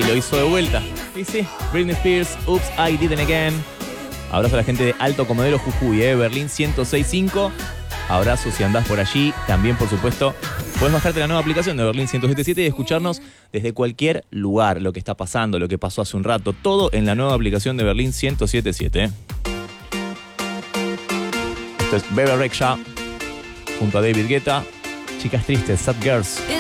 lo hizo de vuelta. Y sí, Britney Spears, Oops, I Did It Again. Abrazo a la gente de Alto Comodoro, Jujuy, Berlín 106.5. Abrazo si andás por allí. También, por supuesto, puedes bajarte la nueva aplicación de Berlín 107.7 y escucharnos desde cualquier lugar, lo que está pasando, lo que pasó hace un rato, todo en la nueva aplicación de Berlín 107.7. Esto es Bebe Rexha junto a David Guetta. Chicas tristes, Sad Girls.